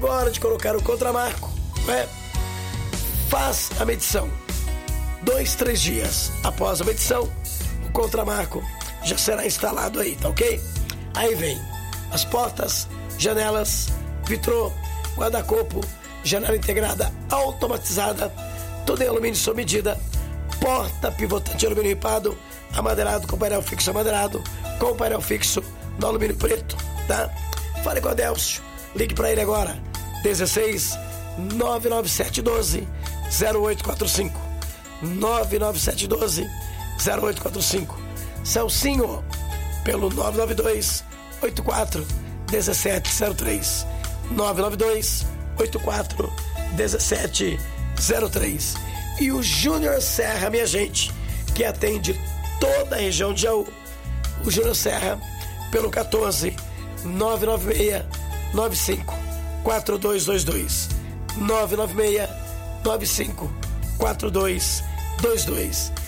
Hora de colocar o contramarco, né? Faz a medição. 2-3 dias após a medição, o contramarco já será instalado aí, tá ok? Aí vem as portas, janelas, vitrô, guarda-corpo, janela integrada automatizada, tudo em alumínio sob medida, porta pivotante de alumínio ripado, amadeirado com painel fixo amadeirado, com painel fixo no alumínio preto, tá? Fale com o Adélcio, ligue para ele agora, 16 99712 0845 99712 0845. Celcinho pelo 992 84 1703 992 84 1703. E o Júnior Serra, minha gente, que atende toda a região de Jaú. O Júnior Serra pelo 14 996 95 4222 996 95 4222.